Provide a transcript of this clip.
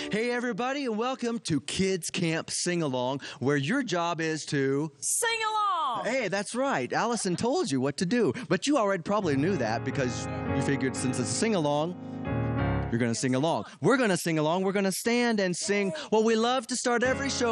Hey, everybody, and welcome to Kids Camp Sing Along, where your job is to Sing along! Hey, that's right. Allison told you what to do, but you already probably knew that because you figured since it's a sing along, you're going to sing along. We're going to sing along. We're going to stand and sing what we love to start every show